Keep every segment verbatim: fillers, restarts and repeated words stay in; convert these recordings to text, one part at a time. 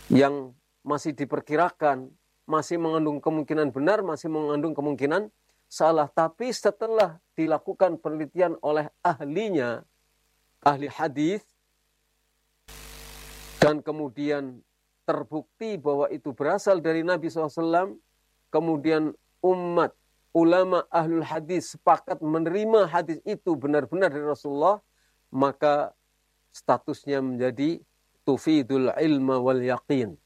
yang masih diperkirakan, masih mengandung kemungkinan benar, masih mengandung kemungkinan salah. Tapi setelah dilakukan penelitian oleh ahlinya, ahli hadis, dan kemudian terbukti bahwa itu berasal dari Nabi shallallahu alaihi wasallam, kemudian umat, ulama ahlul hadis sepakat menerima hadis itu benar-benar dari Rasulullah, maka statusnya menjadi tufidul ilma wal yaqin,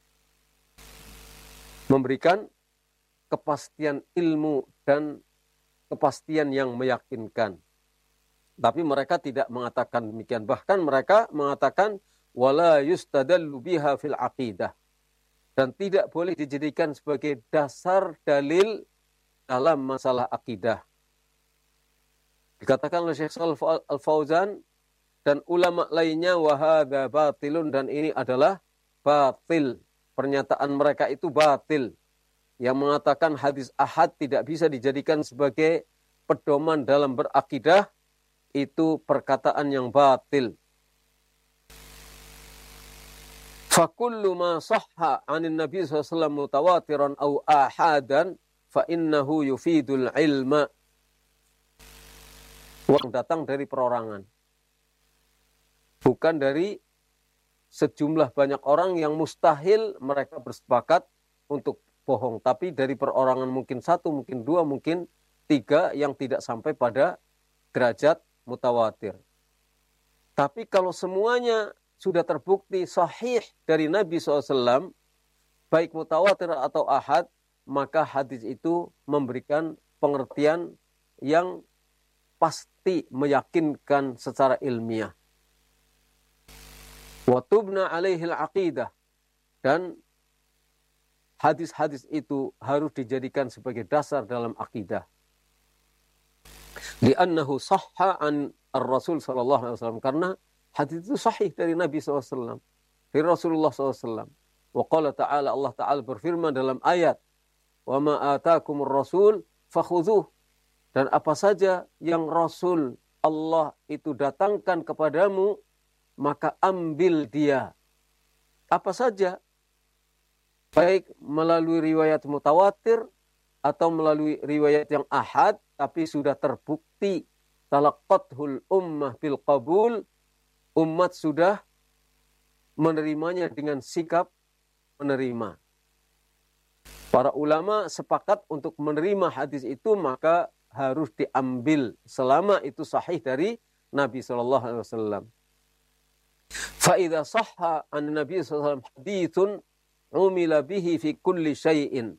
memberikan kepastian ilmu dan kepastian yang meyakinkan. Tapi mereka tidak mengatakan demikian. Bahkan mereka mengatakan wala yustadallu biha fil aqidah, dan tidak boleh dijadikan sebagai dasar dalil dalam masalah akidah. Dikatakan oleh Syekh Shalih Al-Fauzan dan ulama lainnya, wahada batilun, dan ini adalah batil. Pernyataan mereka itu batil. Yang mengatakan hadis ahad tidak bisa dijadikan sebagai pedoman dalam berakidah, itu perkataan yang batil. Fakullu ma sahha anin Nabi shallallahu alaihi wasallam mutawatiran au ahadan fa innahu yufidul ilma. Yang datang dari perorangan, bukan dari sejumlah banyak orang yang mustahil mereka bersepakat untuk bohong, tapi dari perorangan mungkin satu, mungkin dua, mungkin tiga yang tidak sampai pada derajat mutawatir. Tapi kalau semuanya sudah terbukti sahih dari Nabi shallallahu alaihi wasallam, baik mutawatir atau ahad, maka hadis itu memberikan pengertian yang pasti, meyakinkan secara ilmiah. Wa tubna alaihil aqidah, dan hadis-hadis itu harus dijadikan sebagai dasar dalam akidah. Li'annahu sahha an ar-Rasul sallallahu alaihi wasallam, karena hadis itu sahih dari Nabi shallallahu alaihi wasallam, dari Rasulullah shallallahu alaihi wasallam. Wa qala ta'ala, Allah Ta'ala berfirman dalam ayat, wa ma atakumur rasul fakhudhuh, dan apa saja yang Rasul Allah itu datangkan kepadamu, maka ambil dia. Apa saja, baik melalui riwayat mutawatir atau melalui riwayat yang ahad, tapi sudah terbukti talaqathul ummah bil qabul, umat sudah menerimanya dengan sikap menerima. Para ulama sepakat untuk menerima hadis itu, maka harus diambil selama itu sahih dari Nabi shallallahu alaihi wasallam. Fa idza sahha an Nabi sallallahu alaihi wasallam haditsun umila bihi fi kulli syai'in,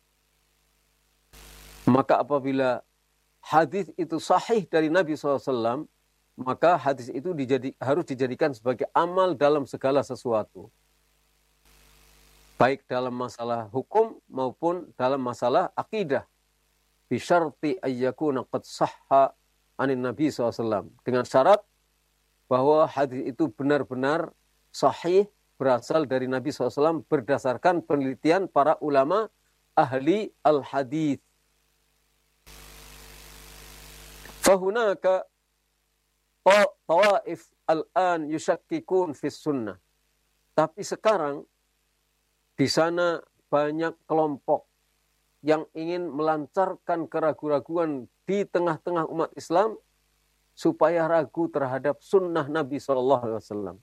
maka apabila hadis itu sahih dari Nabi shallallahu alaihi wasallam, maka hadis itu dijadi, harus dijadikan sebagai amal dalam segala sesuatu, baik dalam masalah hukum maupun dalam masalah akidah. Bisyarti ayyakuna qad sahha anin Nabi shallallahu alaihi wasallam, dengan syarat bahwa hadis itu benar-benar sahih, berasal dari Nabi shallallahu alaihi wasallam berdasarkan penelitian para ulama ahli al-hadis. Fahunaka tawaif al-an yushakkikun fis sunnah. Tapi sekarang di sana banyak kelompok yang ingin melancarkan keraguan-raguan di tengah-tengah umat Islam supaya ragu terhadap sunnah Nabi shallallahu alaihi wasallam.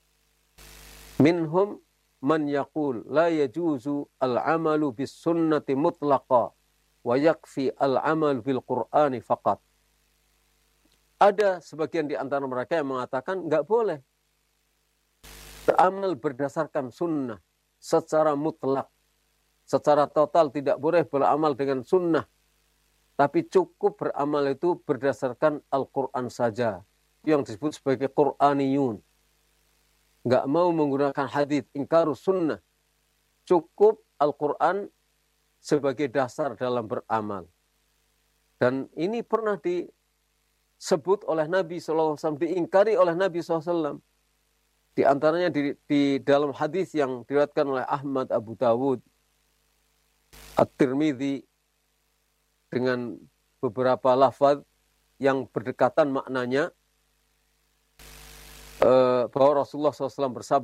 Minhum man yaqul la yajuzu al-amalu bis sunnati mutlaqa wa yakfi al-amal bil Qur'ani faqat. Ada sebagian di antara mereka yang mengatakan enggak boleh beramal berdasarkan sunnah secara mutlak, secara total tidak boleh beramal dengan sunnah, tapi cukup beramal itu berdasarkan Al-Quran saja, yang disebut sebagai Qur'aniyun. Enggak mau menggunakan hadis, ingkarus sunnah, cukup Al-Quran sebagai dasar dalam beramal. Dan ini pernah disebut oleh Nabi shallallahu alaihi wasallam, diingkari oleh Nabi shallallahu alaihi wasallam. Di antaranya di, di dalam hadis yang diriwayatkan oleh Ahmad, Abu Dawud, At-Tirmidzi, dengan beberapa lafaz yang berdekatan maknanya, bahwa Rasulullah shallallahu alaihi wasallam bersabda,